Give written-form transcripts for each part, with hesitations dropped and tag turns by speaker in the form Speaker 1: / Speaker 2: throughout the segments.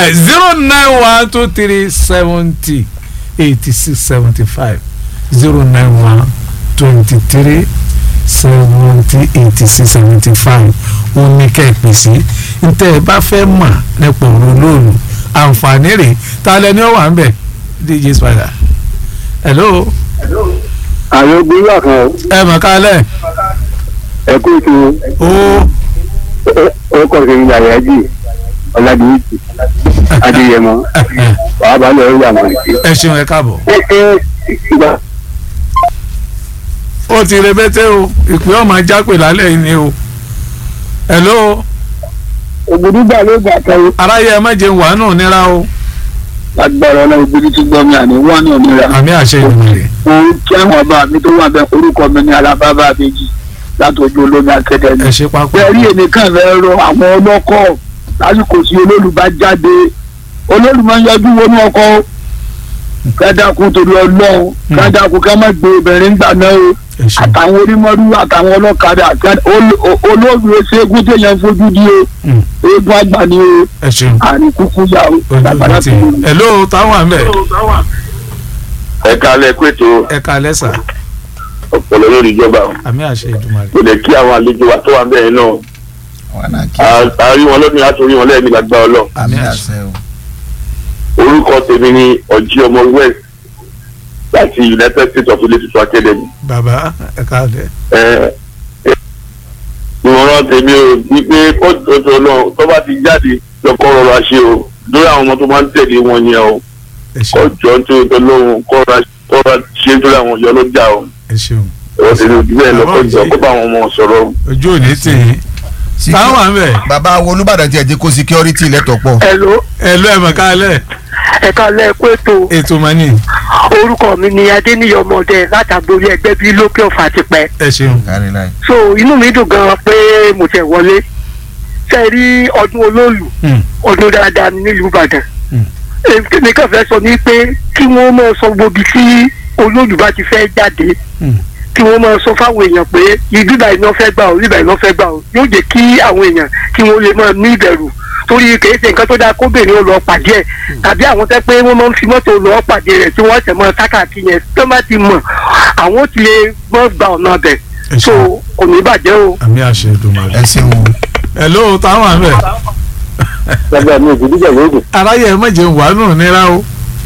Speaker 1: 0912370 8675 0912370 8675 ó ní kẹ́ẹ̀pì sí ntẹ́ ẹ bá fẹ́ mọ̀ nípa ọ̀rọ̀ lóòlù àǹfààní rẹ̀ ta lẹni ó wà ń bẹ̀ DJ Spider. Hello.
Speaker 2: àwọn gbéra kan.
Speaker 1: ẹ mọ̀ kálẹ̀.
Speaker 2: ẹ kú ètò. ó kọ̀ sí ìgbà yẹn jì ọ̀làdìyìí adéyẹmọ wàá bá lọ rí àwọn ìṣe.
Speaker 1: ẹ ṣeun ẹ káàbọ̀. ó ti rebete o ìpè ọmọ jápè lálẹ́ yìí ni o. Hello.
Speaker 2: ògbódúgbà ló gbà kan.
Speaker 1: aráyé ẹ má jẹun wàánù nira o.
Speaker 2: agbára ọlọ́run gbódú tó gbọ́ mi àní wọ́n náà nira.
Speaker 1: àmì àṣẹ ìdùnnú rẹ̀.
Speaker 2: òun kí àwọn ọba mi tó wà bẹ orúkọ mi ní alábábá méjì látọjú olómi akẹ́dẹ́mì.
Speaker 1: ẹ ṣe pápá.
Speaker 2: bẹ́ẹ̀ rí èmi kàn fẹ́ rọ àwọn ọlọ́kọ̀ lásìkò sí olólùbá jáde olólùmọ̀ yọjú wọnú ọkọ̀ kádàkùn torí ọlọ́run kádàkùn ká má gbé obìnrin gbà náà o àtàwọn onímọ̀rú àtàwọn ọlọ́kadà olóògbé ṣẹ́gun téèyàn fojú di o eégún àgbà ni o àríkúkú yà o.
Speaker 1: Hello táwọn àmì ẹ̀.
Speaker 3: ẹ kálẹ̀ pẹ̀tọ́.
Speaker 1: ẹ kálẹ̀ sà.
Speaker 3: ọ̀pọ̀lọ́ lórí ìjọba.
Speaker 1: àmì àṣẹ Èdùmàrè.
Speaker 3: kò lè kí àwọn àlejò wa tó wà bẹ́ẹ̀ náà. àárí wọn lónìí láti orí wọn lẹ́ẹ̀mí lágbá ọlọ́.
Speaker 1: àmì àṣẹ o.
Speaker 3: orúkọ tèmi ni ọjí ọmọ west láti United States of Ilé-Tuntun Academy.
Speaker 1: bàbá ẹ káàdé.
Speaker 3: ìwọ̀nrán tèmi o ní pé kóòtù náà tó bá ti jáde lọ́kọ́ rọra ṣe o lórí àwọn ọmọ tó máa ń tẹ̀lé wọn yẹn o kọjọ nítorí tó lóhùn kọ́ra ṣe nítorí àwọn ọ̀yọ́ ló jà o.
Speaker 1: ẹ ṣeun.
Speaker 3: ẹ̀rọ tèmi ò dúpẹ́ lọ́kọ́jọ kó bá àwọn ọmọ sọ̀rọ̀.
Speaker 1: ojú ò ní tì í. táwọn àmì ẹ̀.
Speaker 4: bàbá wo Olúbàdàn tiẹ̀ jẹ́ kó security lẹ́tọ̀ pọ̀.
Speaker 2: Hello.
Speaker 1: ẹ mọ̀ kálẹ̀.
Speaker 2: ẹ kálẹ̀ kó ètò.
Speaker 1: ètò mọ́nì.
Speaker 2: orúkọ mi ni Adéníyì ọmọdé látàgbórí ẹgbẹ́ bíi lókè ọ̀fà ti pẹ́.
Speaker 1: ẹ ṣeun.
Speaker 2: so inú mi dùn gan-an pé mo tẹ̀ wọlé ṣe rí ọdún olóòlù ọdún dáadáa nílùú Ìbàdàn. èmi kàn fẹ́ sọ ní pé kí wọ́n máa sọ gbòógì tí olóòlù bá ti fẹ́ jáde kí wọ́n máa sọ fáwọn èèyàn pé ibi báyìí náà fẹ́ gbà ó ibi báyìí náà fẹ́ gbà ó yóò jẹ́ kí àwọn èèyàn kí wọ́n lè máa ní ìbẹ̀rù torí kìí ṣe nǹkan tó dáa kóbìnrin ó lọ pàdé ẹ̀ tàbí àwọn tẹ́ pé wọ́n máa ń fi mọ́tò lọ pàdé rẹ̀ tí wọ́n tẹ̀ mọ́ káàkiri yẹn tó bá ti mọ̀ àwọn ti lè mọ́ gba ọ̀nà bẹ̀ so kò ní bàjẹ́ o.
Speaker 1: àmì àṣẹ Èdùmàrè.
Speaker 4: ẹ ṣeun.
Speaker 1: Hello táwọn àmì ẹ̀.
Speaker 2: gbàgbà mi ò gbé díjà lóògùn.
Speaker 1: aráyé ẹ má jẹun wàánù nira o.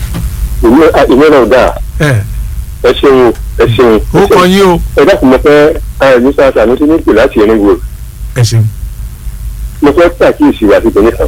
Speaker 2: ìwé náà dáa. ẹ ṣeun ẹ ṣeun.
Speaker 1: ó kọ yín o.
Speaker 2: ẹ dákun mo fẹ́ ní sáà sànú sí ní pè láti ẹni wo.
Speaker 1: ẹ ṣeun.
Speaker 2: mo fẹ́ pàkíyèsí àtìkò nìkan.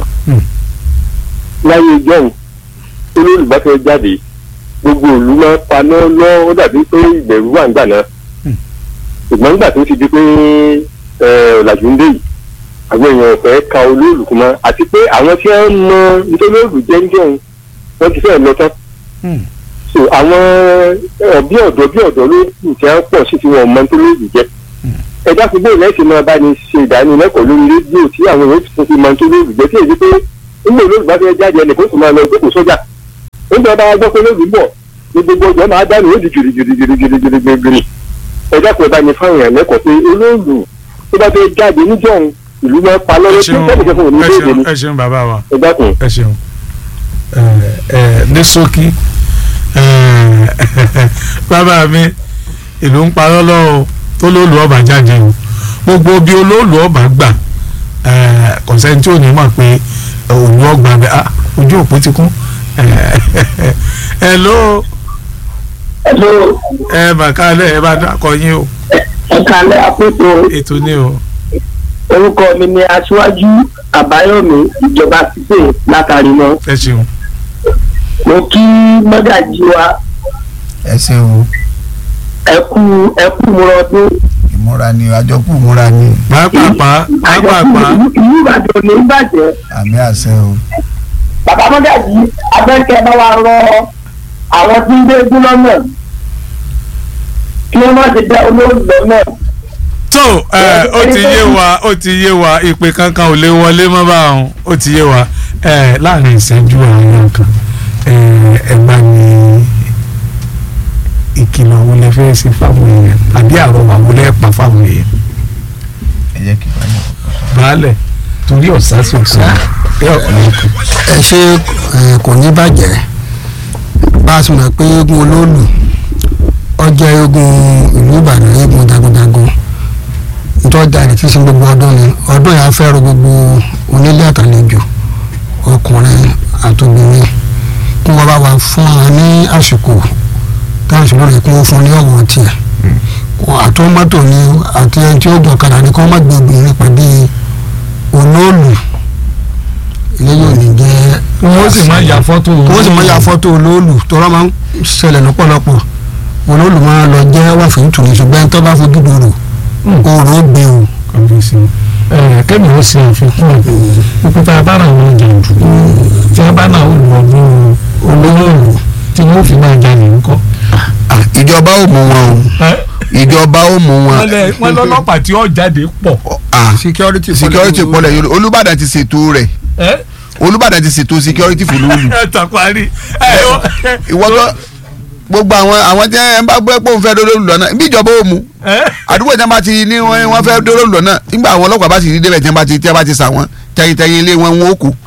Speaker 2: láyé john olólùbáfẹ́ jáde gbogbo òlu máa paná lọ ó dàbí pé ìbẹ̀rù wà nígbà náà. ṣùgbọ́n nígbà tó ti di pé ọ̀làjú ń dé yìí àwọn èèyàn ọ̀fẹ́ ka olólùkú mọ́ àti pé àwọn tí wọ́n mọ nítorí olólù jẹ́ ń jẹun wọ́n ti fẹ́ lọ tán. so àwọn bí ọ̀dọ́ ló kù tí wọ́n pọ̀ sí tí wọ́n mọ nítorí olólù jẹ́. ẹ dákun bóyá ẹ̀sìn máa bá ní ṣe ìdánilẹ́kọ̀ọ́ lórí rédíò tí àwọn èèyàn ti fi mọ nítorí olólù jẹ́ tí èyí pé nígbà olólù bá fẹ́ jáde ẹnì kó sì máa lọ jókòó sójà. nígbà bá gbọ́ pé olólù bọ̀ ní gbogbo ọjọ́ máa dánù ó di gìrìgìrìgìrìgìrì. ẹ dákun ẹ bá ní fáwọn èèyàn lẹ́kọ̀ọ́ pé olólù tó bá fẹ́ jáde níjọ́ ìlú máa pa lọ́wọ́ tí kẹ́kẹ́ fún òní léde ni.
Speaker 1: ẹ ṣeun bàbá wa.
Speaker 2: ẹ dákun.
Speaker 1: ẹ ṣeun. ní ṣókí bàbá mi ìlú ń parọ́ lọ́wọ́ tó lóòlù ọba jáde o gbogbo bí olóòlù ọba gbà kọ̀sẹ́ni tí ò ní mọ̀ pé òun ọgbà bẹ́ẹ̀ ojú òpó ti kún. Hello. ẹ mà kálẹ̀ ẹ bá dákọ̀ yín o.
Speaker 2: ẹ kálẹ̀ àpótò.
Speaker 1: ètò ni o.
Speaker 2: orúkọ mi ni Aṣíwájú Àbáyọ̀mí ìjọba sísè látàrí náà.
Speaker 1: ẹ ṣeun.
Speaker 2: mo kí mọ́gàjí wa.
Speaker 4: ẹ ṣeun.
Speaker 2: ẹ kú múra ọdún.
Speaker 4: ìmúra ni àjọkù múra ni.
Speaker 1: pàápàá.
Speaker 2: ìlú Ìbàdàn ní ìbàjẹ́.
Speaker 4: àmì àṣẹ o.
Speaker 2: bàbá mọ́gàjí abẹ́kẹ́ bá wa rọ àwọn tí ń gbé egún lọ́nà kí wọ́n má ti dá olóògbé lọ́nà.
Speaker 1: tó ó ti yé wa ìpè kankan ò lè wọlé mọ́ báwọn ó ti yé wa láàrin ìṣẹ́jú àwọn kan ẹ bá ní ìkìlọ̀ wo lẹ fẹ́ ṣe fáwọn èèyàn àbí àrọ̀wà wo lẹ pa fáwọn èèyàn.
Speaker 4: ẹ jẹ́ kí n bá yẹn.
Speaker 1: baálẹ̀ torí ọ̀sán sọ̀tún ẹ ọ̀kan.
Speaker 5: ẹ ṣe kò ní bàjẹ́ bá a sì mọ̀ pé eégún olóòlù ọjọ́ eégún ìlú Ìbàdàn eégún dagundagun nítorí dáadé tí sin gbogbo ọdún ni ọdún yà fẹ́ràn gbogbo onílé àtàlejò ọkùnrin àtòbìnrin kí wọ́n bá wà fún wa ní àsìkò táwọn ìṣòro rẹ̀ kí wọ́n fún ní ọ̀wọ́n tiẹ̀ àtọ́mọ́tò ni àti ẹni tí ó gbọ́ kadà ní kí wọ́n má gbé obìnrin pàdé olóòlù ilé yóò ní jẹ́
Speaker 1: wọ́n sì máa ya fọ́tò
Speaker 5: olóòlù tó rọ́ máa ń ṣẹlẹ̀ lọ́pọ̀lọpọ̀ olóòlù máa lọ jẹ́ wà fún ìtùnú ṣùgbọ́n tó bá fojú dòrò òòrùn ó gbé o.
Speaker 1: kẹ́mi ó ṣe àfikún òkúta abára àwọn jàǹdù tí wọ́n bá náà ó lọ bí olóòlù tí wọ́n fi máa jalè ńkọ́.
Speaker 4: ìjọba ò mú wọn o ìjọba ó mú wọn.
Speaker 1: wọ́n lọ́lọ́pàá tí ó jáde pọ̀.
Speaker 4: security pọlẹ̀ yorùbá Olúbàdàn ti ṣètò rẹ̀ Olúbàdàn ti ṣètò security fún lóòlù.
Speaker 1: ẹ tàparí.
Speaker 4: ìwọ́tọ́ gbogbo àwọn tí ẹ bá gbé pé òun fẹ́ dólóòlù lọ́nà bí ìjọba ó mú àdúgbò tí wọ́n bá ti ní wọ́n fẹ́ dólóòlù lọ́nà nígbà àwọn ọlọ́pàá bá sì rí débẹ̀ tí wọ́n bá ti sà wọ́n tẹ̀yìntẹ̀yìn ilé wọn ó kú.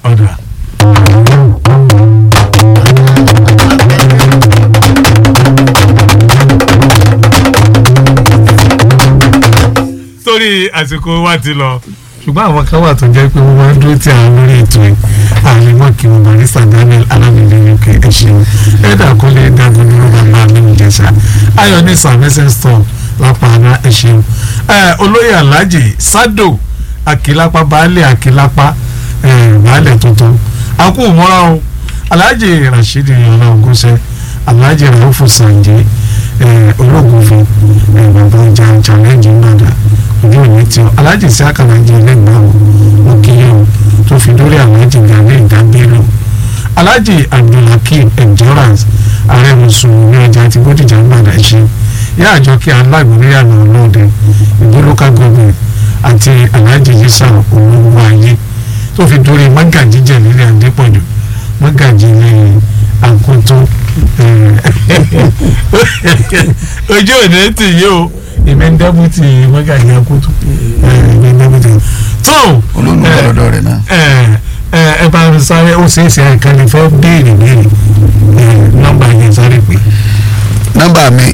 Speaker 1: torí àsìkò wa ti lọ ṣùgbọ́n àwọn kan wà tó jẹ́ pé wọ́n máa ń dúró tí àwọn lórí ètò yìí àlèmọ́ kí wọ́n barista Daniel alábìlẹ̀ uk ẹ̀ṣin ẹ̀dà kọ́lé dágun ní ọba máa ní ìjẹsà ayọ̀ ní sàmẹ́sẹ̀ store lápá àná ẹ̀ṣin olóyè alhaji sado akilapa baálé akilapa baálé tuntun akú mọ́ra o alhaji rasheed yọ̀ọ́lá ogúnṣẹ́ alhaji rahufu sanje ológun fún bàbá ọjà challenge ìbàdàn ojú òní tí ọ alájì sí àkàlàjì ẹlẹgbàá o òkèèyàn o tó fi dórí alájì gàlẹ́ ìdábẹ́lò alájì abdulhakeem endurance ààrẹ mùsùlùmí ọjà àti bódìjà ìbàdàn ṣe yá àjọ kí alágbèrè àná ọlọ́ọ̀dẹ ìlú local government àti alájì yísà olówó ayé tó fi dórí mágàjì jẹ̀lẹ́lẹ́ àdépọ̀jù mágàjì ilé àkótó ojú òní tì yí o èmi ń dẹ́bùtì mọ́gàjì àkótó èmi ń dẹ́bùtì tó
Speaker 4: olólùfẹ́ lọ́dọ̀ rẹ̀ náà.
Speaker 1: ẹ bá mi sáré ó ṣeé ṣe àìkànnì fẹ́ béèrè nọ́mbà yẹn sáré pé.
Speaker 4: nọ́mbà mi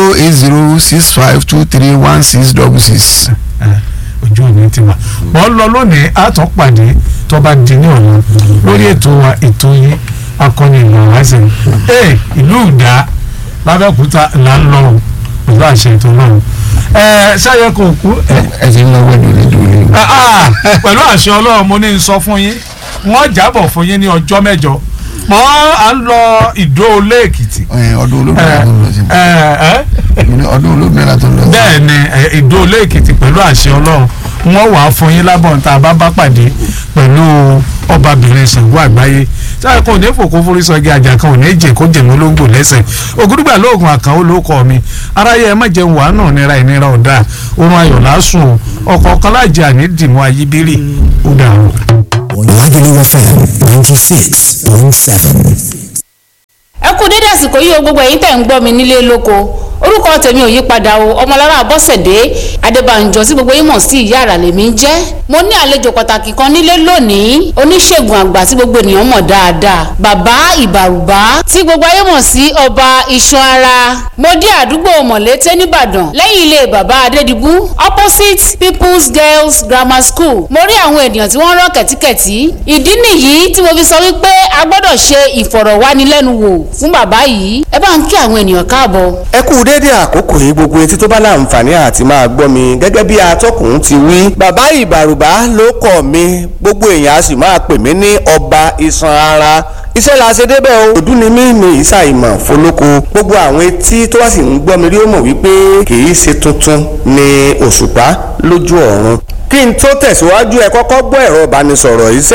Speaker 4: 08065231666.
Speaker 1: ojú òní ti wà wọ́n lọ lónìí àtọ́pàdé tó bá di ní ọ̀la lórí ètò wa ètò yìí akọni ìlú àwáṣẹ ìlú ìdá lábẹ́òkúta là ń lọ pẹ̀lú àṣẹ ètò náà ṣáyẹ kò kú.
Speaker 4: ẹ ti ń lọ wẹ́ẹ̀dù nídìí.
Speaker 1: pẹ̀lú àṣẹ ọlọ́run mo ní sọ fún yín wọ́n jábọ̀ fún yín ní ọjọ́ mẹ́jọ mọ́ à ń lọ ìdó olé èkìtì.
Speaker 4: ọdún olómìnira tó ń lọ sí ọdún olómìnira tó ń lọ sí.
Speaker 1: bẹ́ẹ̀ ni ìdó olé èkìtì pẹ̀lú àṣẹ ọlọ́run wọ́n wà á fún yín lábọ̀ tá a bá pàdé pẹ̀lú ọbabìnrin Ṣàngó àgbáyé sáà kò ní fòkó forí sọgí àjà kan ò ní jẹ kó jẹmọ olóńgbò lẹ́sẹ̀ ògúdùgbà lóògùn àkànwó ló kọ mi aráyé ẹ má jẹun wàá náà nira ìnira ọ̀dà oorun ayọ̀ lásùn ọkọ̀ kan láàjẹ àní dìmọ́ ayíbírì ó dà o.
Speaker 6: Lagelu FM 96.7.
Speaker 7: ẹ kú dédé àsìkò yìí o gbogbo ẹ̀yin tẹ̀ ń gbọ́ mi nílé lóko orúkọ tèmi ò yí padà o ọmọlára Bọ́sẹ̀dé Adébánjọ tí gbogbo yín mọ̀ sí ìyá àrà lèmi ń jẹ́ mo ní àlejò pàtàkì kan nílé lónìí oníṣègùn àgbà tí gbogbo ènìyàn mọ̀ dáadáa bàbá ìbàrùbá tí gbogbo ayé mọ̀ sí ọba iṣan ara mo dé àdúgbò Mọ̀lété nìbàdàn lẹ́yìn ilé bàbá Adédìbú opposite People's Girls Grammar School mo rí àwọn ènìyàn tí wọ́n rọ́ kẹ̀tíkẹ̀tí ìdí nìyí tí mo fi sọ wípé a gbọ́dọ̀ ṣe ìfọ̀rọ̀wánilẹ́nuwò fún bàbá yìí ẹ bá ń kí àwọn ènìyàn káàbọ̀.
Speaker 8: ẹ kú dédé àkókò yìí gbogbo etí tó bá láǹfààní àti máa gbọ́ mi gẹ́gẹ́ bí atọ́kùn ti wí. bàbá ìbàrùbá ló kọ̀ mí gbogbo èèyàn a sì máa pè mí ní ọba iṣan ara iṣẹ́ la ṣe débẹ̀ o òdú ni mí ní ìsàìmọ̀ fọlọ́kọ gbogbo àwọn etí tó wá sì ń gbọ́ mi rí ó mọ̀ wípé kì í ṣe tuntun ní òṣùpá lójú ọ̀run. kí n tó tẹ̀síwájú ẹ kọ́kọ́ gbọ́ ẹ̀rọ ìbánisọ̀rọ̀ yìí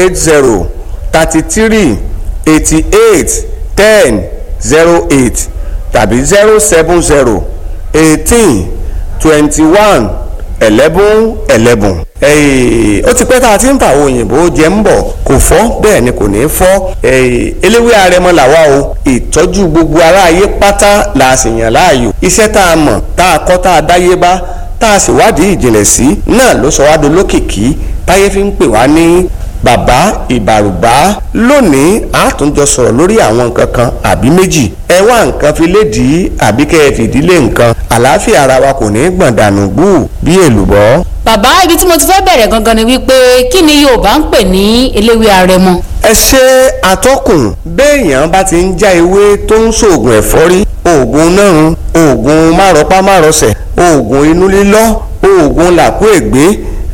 Speaker 8: 08033881008 tàbí 07018211111. ó ti pẹ́ tá a ti ń fa àwọn òyìnbó jẹ́ ń bọ̀ kò fọ́ bẹ́ẹ̀ ni kò ní fọ́ eléwé arẹmọ làwa o ìtọ́jú gbogbo ará ayé pátá la sì yàn láàyò iṣẹ́ tá a mọ̀ tá a kọ́ tá a dáyé bá tá a sì wádìí ìjìnlẹ̀ sí náà ló sọ wá dolókìkí táyé fi ń pè wá ní bàbá ìbàrùbá. Lónìí a tún jọ sọ̀rọ̀ lórí àwọn nǹkan kan àbí méjì. Ẹ wá nǹkan fi lédìí àbí kẹ́ ẹ fìdílé nǹkan. Àlàáfíà ara wa kò ní gbọ̀n dànù gbù bí èlùbọ́.
Speaker 7: bàbá ibi tí mo ti fẹ́ bẹ̀rẹ̀ gangan ni wípé kí ni Yorùbá ń pè ní eléwé arẹmọ.
Speaker 8: Ẹ ṣe atọ́kùn béèyàn bá ti ń já ewé tó ń ṣoògùn ẹ̀fọ́rí, oògùn nárun, oògùn márọpá márọsẹ̀, oògùn inú lílọ́, oògùn làkú ègbé,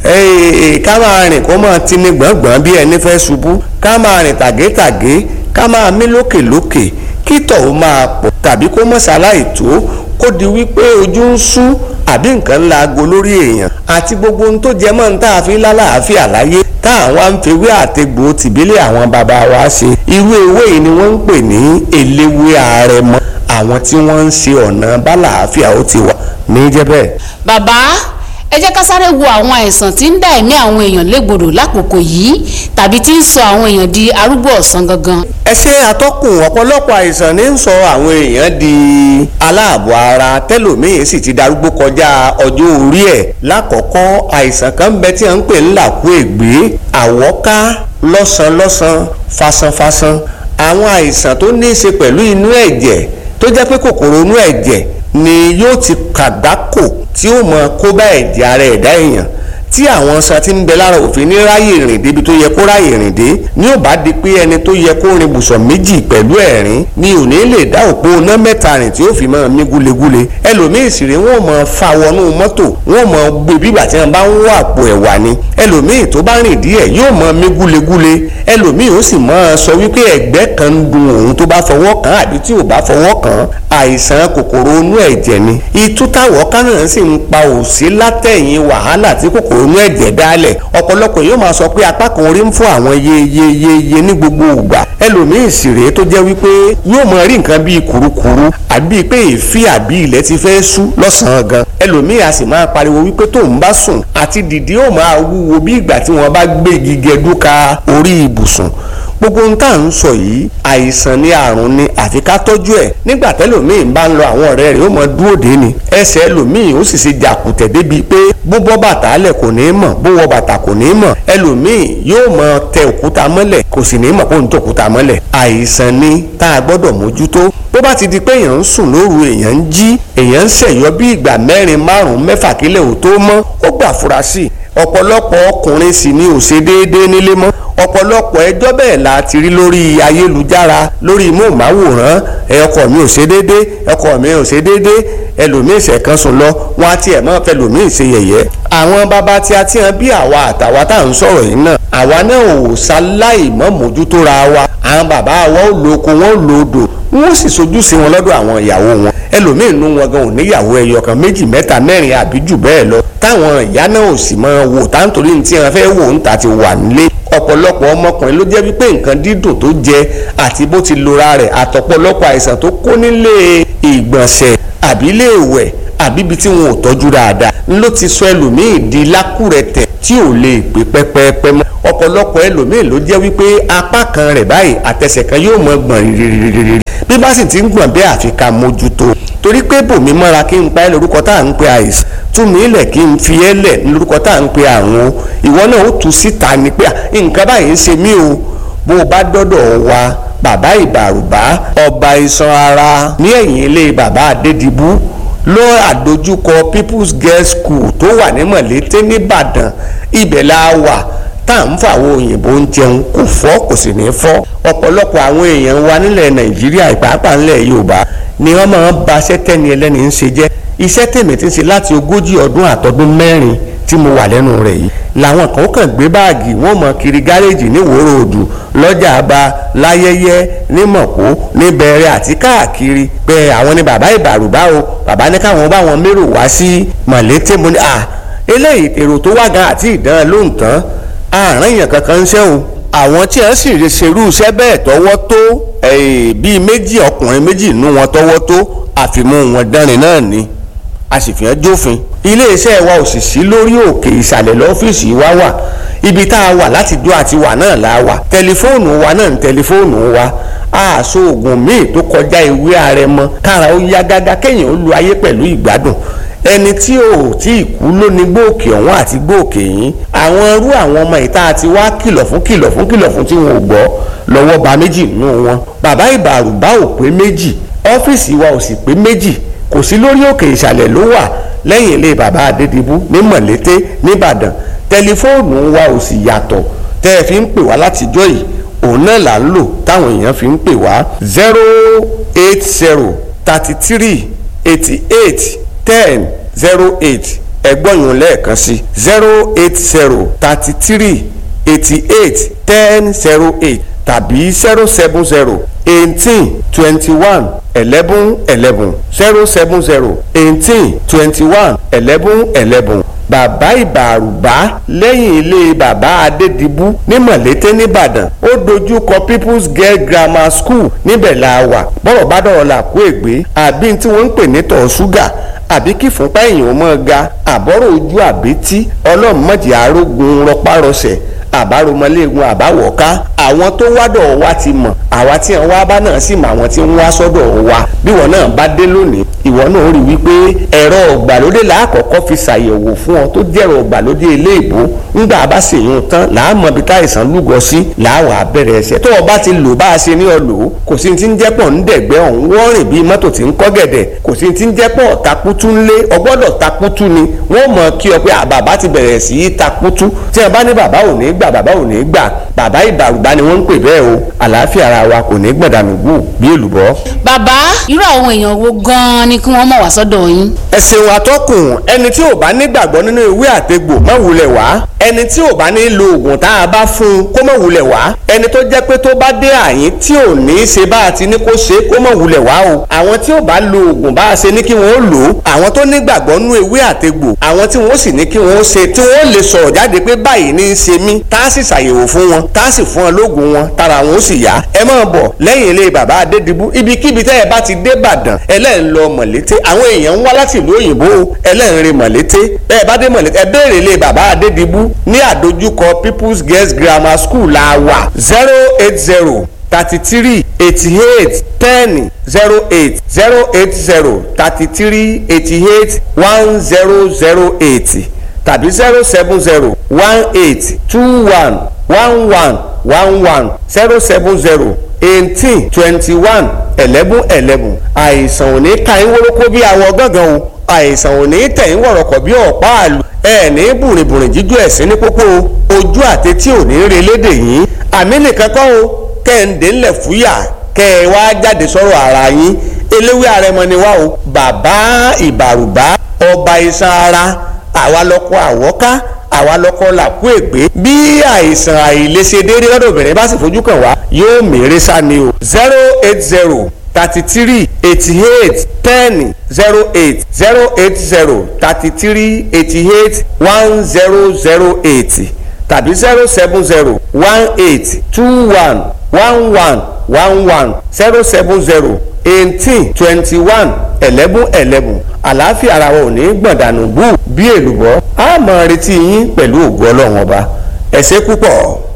Speaker 8: ká máa rìn kó máa tini gbọ̀ngbọ̀n bí ẹni fẹ́ ṣubú, ká máa rìn tàgétàgé, ká máa mí lókèlókè, kí tọ̀hún máa pọ̀ tàbí kó mọ̀ ṣaláì tó, kó di wípé ojú ń sú àbí nǹkan ńlá aago lórí èèyàn àti gbogbo ohun tó jẹ mọ́ ní tá a fi lálàáfíà láyé tá àwọn àǹfẹ̀wé àtẹ̀gbò tìbílẹ̀ àwọn bàbá wa ṣe. Irú ewé yìí ni wọ́n ń pè ní eléwé arẹmọ. Àwọn tí wọ́n ń ṣe ọ̀nà bálàáfíà ó ti wà ní jẹ́bẹ̀.
Speaker 7: bàbá ẹ jẹ́ ká sáré wo àwọn àìsàn tí ń dá ẹ̀mí àwọn èèyàn légbodò lákòókò yìí tàbí tí ń sọ àwọn èèyàn di arúgbó ọ̀sán gangan.
Speaker 8: Ẹ ṣe atọ́kùn, ọ̀pọ̀lọpọ̀ àìsàn ní ń sọ àwọn èèyàn di aláàbọ̀ ara tẹ́lòmíín sì ti darúgbó kọjá ọjọ́ orí ẹ̀. Lákọ̀ọ́kọ́ àìsàn kan bẹ tí à ń pè ní làkú ègbé, àwọ́ká, lọ́sàn-lọ́sàn, fasanfasan. Àwọn àìsàn tó ní í ṣe pẹ̀lú inú ẹ̀jẹ̀ tó jẹ́ pé kòkòrò inú ẹ̀jẹ̀ ni yóò ti kàgbákò tí ó mọ kó bá ẹ̀jẹ̀ ara ẹ̀dá èèyàn tí àwọn san ti ń bẹ lára òfin ní ráyè rìn débi tó yẹ kó ráyè rìn dé ní ò bá di pé ẹni tó yẹ kó rin bùsọ̀ méjì pẹ̀lú ẹ̀rín ni ò ní lè dá òpó iná mẹ́ta rìn tí ó fi máa mí gúlegúle. Ẹlòmíì sì rè wọ́n mọ fa wọnú mọ́tò wọ́n mọ gbé bígbà tí wọ́n bá ń wọ àpò ẹ̀wà ni. Ẹlòmíì tó bá rìn díẹ̀ yóò mọ mí gúlegúle. Ẹlòmíì ó sì máa sọ wípé ẹ̀gbẹ́ kan ń dun òun tó bá fọwọ́ kàn àbí tí ò bá fọwọ́ kàn. Àìsàn kòkòrò inú ẹ̀jẹ̀ ni. Ìtútàwọ̀ kánà sì ń pa òsì látẹ̀yìn wàhálà tí kòkòrò inú ẹ̀jẹ̀ dálẹ̀. Ọ̀pọ̀lọpọ̀ yóò máa sọ pé apá kan orí ń fún àwọn yeyeyeye ní gbogbo ìgbà. Ẹlòmíì sì rèé tó jẹ́ wípé yóò máa rí nǹkan bíi kùrukùru àbí pé èéfì àbí ilẹ̀ ti fẹ́ ṣú lọ́sàn-án gan. Ẹlòmíì a sì máa pariwo wípé tóun bá sùn àti dìde ó máa wúwo bí ìgbà tí wọ́n bá gbé igi gẹdúka orí ibùsùn. Gbogbo ohun tá à ń sọ yìí àìsàn ni àrùn ni àfi ká tọ́jú ẹ̀. Nígbà tẹ́lòmíì bá ń lọ àwọn ọ̀rẹ́ rẹ̀ ó mọ dúró dé ni ẹsẹ̀ ẹlòmíì ó sì ṣe jàkùtẹ̀ débi pé bó bọ́ bàtà lẹ̀ kò ní mọ̀ bó wọ bàtà kò ní mọ̀. Ẹlòmíì yóò mọ tẹ òkúta mọ́lẹ̀ kò sì ní mọ̀ kó ń tẹ òkúta mọ́lẹ̀. Àìsàn ni tá a gbọ́dọ̀ mójútó. Bó bá ti di pé èèyàn ń sùn lóru èèyàn ń jí èèyàn ń ṣẹ̀yọ́ bí ìgbà 4, 5 6 kílẹ̀ ò tó mọ́ ó gbà fura sí i. Ọ̀pọ̀lọpọ̀ ọkùnrin sì ni ò ṣe déédéé nílé mọ́. Ọ̀pọ̀lọpọ̀ ẹjọ́ bẹ́ẹ̀ la ti rí lórí ayélujára lórí móhùnmáwòrán ọkọ mi ò ṣe déédéé ọkọ mi ò ṣe déédéé ẹlòmíì ṣẹ̀kan sùn lọ wọn á tiẹ̀ mọ́ fẹ́ lòmíì ṣe yẹ̀yẹ́. Àwọn bàbá tí a ti hàn bí àwa àtàwa tá à ń sọ̀rọ̀ yìí náà àwa náà ò ṣaláì mọ́ mójútó ra wa. Àwọn bàbá wa ò lo oko wọn ò lo odò wọn ó sì sojú sí wọn lọ́dọ̀ àwọn ìyàwó wọn. Ẹlòmíì nú wọn gan ò níyàwó ẹyọ kan 2, 3, 4 àbí jù bẹ́ẹ̀ lọ táwọn ìyá náà ò sì máa wò táǹtorí ní tí wọn fẹ́ wò ń ta ti wà nílé. Ọ̀pọ̀lọpọ̀ ọmọkùnrin ló jẹ́ wípé nǹkan dídùn tó jẹ àti bó ti lora rẹ̀ àtọ̀pọ̀lọpọ̀ àìsàn tó kó nílé ìgbọ̀nsẹ̀ àbí ilé ìwẹ̀ àbí ibi tí wọn ò tọ́jú dáadáa ló ti sọ ẹlòmíì di lákùrẹ̀tẹ̀ tí ò lè pè pẹ́pẹ́pẹ́ mọ́. Ọ̀pọ̀lọpọ̀ ẹlòmíì ló jẹ́ wípé apá kan rẹ̀ báyìí àtẹsẹ̀ kan yóò mọ gbọ̀n rírírírí bí bá sì ti ń gbọ̀n bẹ́ẹ̀ àfi ká mójútó torí pé bòmí mọ́ra kí n pa ẹ́ lórúkọ tá à ń pe àìsàn tún mí lẹ̀ kí n fi ẹ́ lẹ̀ lórúkọ tá à ń pe àrùn o ìwọ náà ó tú síta ni pé nǹkan báyìí ń ṣe mí o bó o bá dọ́dọ̀ wa bàbá ìbàrùbá ọba iṣan ara ní ẹ̀yìn ilé bàbá adédìbú ló àdójúkọ People's Girls School tó wà ní Mọ̀lété nìbàdàn ibẹ̀ la wà tá à ń fọ àwọn òyìnbó ń jẹun kò fọ́ kò sì ní fọ́ ọ̀pọ̀lọpọ̀ àwọn èèyàn wa nílẹ̀ Nàìjíríà ìpàápàá nílẹ̀ Yorùbá ni wọ́n máa ń ba iṣẹ́ tẹ́ni ẹlẹ́ni ń ṣe jẹ́ iṣẹ́ tèmi ti ń ṣe láti 40 ọdún àtọdún 4 tí mo wà lẹ́nu rẹ̀ yìí làwọn kan kàn gbé báàgì wọ́n mọ kiri gáréèjì ní Ìwòrò Òdù lọ́jà àbá láyẹyẹ ní Mọ̀kó ní Bẹ̀rẹ̀ àti káàkiri pé àwọn ni bàbá ìbàrùbá o bàbá ní káwọn bá wọn mérò wá sí Mọ̀lété mo ní eléyìí èrò tó wá gan àti ìdán ló ń tán àárín èèyàn kankan ń ṣẹ́ o àwọn tí wọ́n sì ṣerú iṣẹ́ bẹ́ẹ̀ tọwọ́ tó bíi 2 ọkùnrin 2 nínú wọn tọwọ́ tó àfimú wọn dánrin náà ni a sì fi hàn jófin iléeṣẹ́ wa ò sì sí lórí òkè ìsàlẹ̀ lọ́fíìsì wa wà ibi tá a wà láti dó àti wà náà la wà tẹlifóònù wa náà ń tẹlifóònù wa àṣọ oògùn míì tó kọjá ewé àrẹ̀mọ kára ó yá gágá kéèyàn ó lu ayé pẹ̀lú ìgbádùn ẹni tí ò tí ì kú ló ní gbòòkè ọ̀hún àti gbòòkè yín. àwọn irú àwọn ọmọ ìta àti wá kìlọ̀ fún tí wọn ò gbọ́ lọ́wọ́ ba méjì nínú wọn. bàbá ìbàrùbá ò pé méjì, ọ́fíìsì wa ò sì pé méjì, kò sí lórí òkè ìsàlẹ̀ ló wà lẹ́yìn ilé bàbá Adédìbú ní Mọ̀lété nìbàdàn. tẹlifóònù wa ò sì yàtọ̀ tẹ́ ẹ fi ń pè wá látijọ́ yìí, òun náà là ń lò táwọn èèyàn fi ń pè wá 08033881008 ẹgbọ́n yòó lẹ́ẹ̀kan sí 08033881008 tàbí 07018211111 07018211111. bàbá ìbàrùbá lẹ́yìn ilé bàbá Adédìbú ní Mọ̀lété nìbàdàn, ó dojú kọ People's Girl Grammar School níbẹ̀ la wà. bọ́rọ̀ bá dọ̀rọ̀ là kó ègbé àbí tí wọ́n ń pè ní tọ̀ ṣúgà àbí kí fúnpá èèyàn ó mọ́ ga àbọ̀rọ̀ ojú àbítí ọlọ́mọdé arógun rọpárọsẹ̀ àbáromọléegun àbáwọ̀ká. àwọn tó wádọ̀ wa ti mọ̀, àwa tí wọ́n wá bá náà sì mọ̀ àwọn tí ń wá sọ́dọ̀ wa. bí wọ́n náà bá dé lónìí, ìwọ náà rí wípé ẹ̀rọ ọ̀gbàlódé làákọ́kọ́ fi ṣàyẹ̀wò fún ọ tó jẹ́rọ ọ̀gbàlódé ilé ìbò. ńgbà bá ṣèyún tán làá mọ ibi táìsàn lúgọ sí, làáwọ̀ abẹ́rẹ́ ẹsẹ̀. tó o bá ti lò bá a ṣe ní ọlò, kò sí ti ń jẹ́pọ̀ ń dẹ̀gbẹ́ ọ̀hún wọ́n rìn bíi mọ́tò tí ń kọ́ gẹ̀dẹ̀, kò sí ti ń jẹ́pọ̀ takutu ńlé, ọgbọ́dọ̀ takutu ni wọ́n mọ̀ kí ọ pé bàbá ti bẹ̀rẹ̀ sí í takutu. tí wọ́n bá ní bàbá ò ní gbà, bàbá ò ní gbà, bàbá ìbàrùbá ni wọ́n ń pè bẹ́ẹ̀ o. àlàáfíà ara wa kò ní gbọ̀dánù gbù bí èlùbọ́.
Speaker 7: bàbá irú àwọn èèyàn wo gan-an ni kí wọ́n mọ̀ wá sọ́dọ̀ yín.
Speaker 8: ẹ ṣeun atọ́kùn. ẹni tí ò bá nígbàgbọ́ nínú ewé àtegbò má wulẹ̀ wá. ẹni tí ò bá ní lo oògùn tá a bá fún un kó má wulẹ̀ wá. ẹni tó jẹ́ pé tó bá dé àyín tí ò ní í ṣe bá a ti ní kó ṣe kó má wulẹ̀ wá o. àwọn tí ò bá lo oògùn bá a ṣe ní kí wọ́n lò ó, àwọn tó nígbàgbọ́ nínú ewé àtegbò, àwọn tí wọ́n sì ní kí wọ́n ṣe, tí wọ́n lè sọ̀rọ̀ jáde pé báyìí ní í ṣe mí, tá a sì ṣàyẹ̀wò fún wọn, tá a sì fún wọn lóògùn wọn, tára wọn ó sì yá. ẹ máa bọ̀ lẹ́yìn ilé bàbá Adédìbú, ibikíbi tẹ́ ẹ bá ti dé Ìbàdàn ẹlẹ́rìn lọ Mọ̀lété. àwọn èèyàn ń wá láti ìlú òyìnbó ẹlẹ́rìn Mọ̀lété. bẹ́ẹ̀ bá dé Mọ̀lété ẹ béèrè ilé bàbá Adédìbú ní àdójúkọ People's Girls Grammar School la wà. 08033881008 tàbí 07018211111 07018211111. àìsàn ò ní ka yín wórókó bí awọ gángan o, àìsàn ò ní tẹ̀ yín wọ̀rọ̀kọ̀ bí ọ̀pá àlù, ẹ ní bùrìbùrìn jíjú ẹ̀sìn ní pópó o, ojú àtẹtí ò ní rí lédè yín. àmì nìkan kọ́ o, kẹ́hìndé ńlẹ̀ fúyà kẹ́ ẹ wá jáde sọ̀rọ̀ ara yín. eléwé àrẹmọ ni wá o. bàbá ìbàrùbá ọba iṣan ara, àwa lọkọ àwọ́ká, àwa lọkọ làkú ègbé. bí àìsàn àìlèṣe déédéé lọ́dọ̀ obìnrin bá sì fojú kàn wá, yóò mèrè sá ni o. 08033881008 08033881008 tàbí 07018211111 07018211111. àlàáfíà ara wa ò ní gbọ̀ndànù bú bí èlùbọ́. a máa retí yín pẹ̀lú ògo Ọlọ́run ọba. ẹ ṣé púpọ̀.